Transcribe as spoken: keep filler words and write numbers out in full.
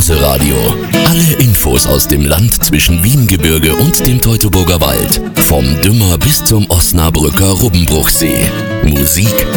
Reiseradio. Alle Infos aus dem Land zwischen Wiengebirge und dem Teutoburger Wald. Vom Dümmer bis zum Osnabrücker Rubbenbruchsee. Musik